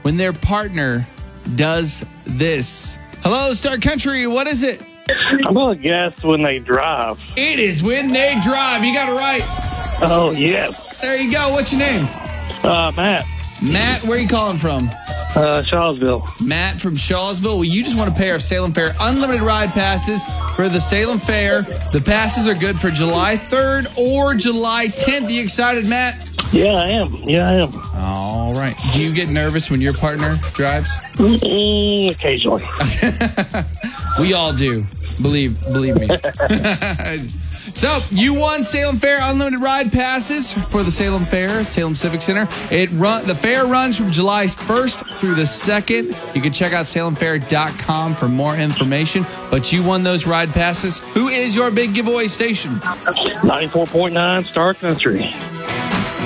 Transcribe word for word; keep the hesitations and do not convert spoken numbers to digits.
when their partner does this? Hello, Star Country. What is it? I'm going to guess when they drive. It is when they drive. You got it right. Oh, yes. There you go. What's your name? Uh, Matt. Matt, where are you calling from? Uh, Charlottesville. Matt from Charlottesville. Well, you just want to pay our Salem Fair unlimited ride passes for the Salem Fair. The passes are good for July third or July tenth. Are you excited, Matt? Yeah, I am. Yeah, I am. All right. Do you get nervous when your partner drives? Mm, occasionally. We all do. Believe believe me. So, you won Salem Fair unlimited ride passes for the Salem Fair at Salem Civic Center. It run the fair runs from July first through the second. You can check out salem fair dot com for more information. But you won those ride passes. Who is your big giveaway station? ninety-four point nine Star Country.